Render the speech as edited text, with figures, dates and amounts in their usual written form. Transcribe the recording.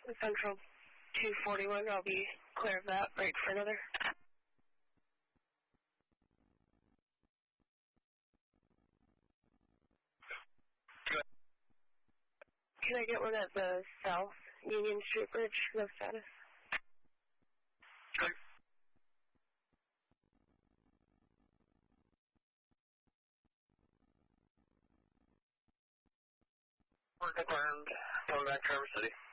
Central 241, I'll be clear of that, right for another. Can I get one at the South Union Street Bridge? No status. Good. We're confirmed. Going back to Traverse City.